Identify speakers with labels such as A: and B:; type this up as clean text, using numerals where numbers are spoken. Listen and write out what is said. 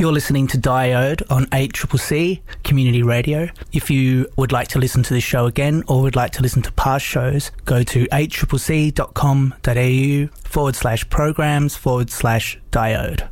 A: You're listening to Diode on 8CCC Community Radio. If you would like to listen to this show again or would like to listen to past shows, go to 8CCC.com.au/programs/Diode.